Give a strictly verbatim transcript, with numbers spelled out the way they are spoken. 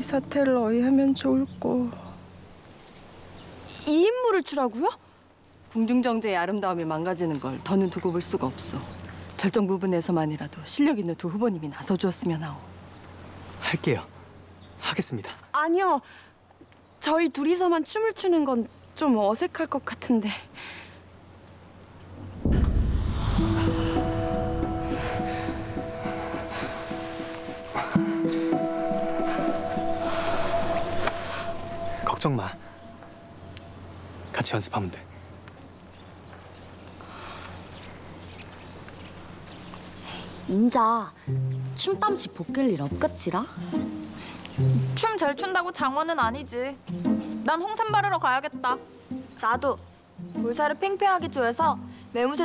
사태를 어휘하면 좋을꼬. 이 인물을 추라고요? 궁중정제의 아름다움이 망가지는 걸 더는 두고 볼 수가 없소. 절정 부분에서만이라도 실력 있는 두 후보님이 나서주었으면 하오. 할게요. 하겠습니다. 아니요. 저희 둘이서만 춤을 추는 건 좀 어색할 것 같은데. 걱정 마. 같이 연습하면 돼. 인자 춤땀시 볶을 일 없겠지라? 춤 잘 춘다고 장원은 아니지. 난 홍삼 바르러 가야겠다. 나도 볼살을 팽팽하게 쪼여서 매무새